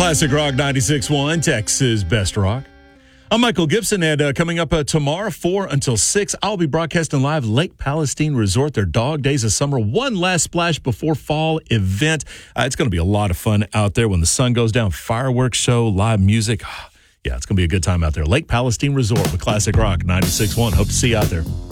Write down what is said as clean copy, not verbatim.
Classic Rock 96.1, Texas Best Rock. I'm Michael Gibson, and coming up tomorrow, 4 until 6, I'll be broadcasting live Lake Palestine Resort, their Dog Days of Summer, one last splash before fall event. It's going to be a lot of fun out there when the sun goes down, fireworks show, live music. Yeah, it's going to be a good time out there. Lake Palestine Resort with Classic Rock 96.1. Hope to see you out there.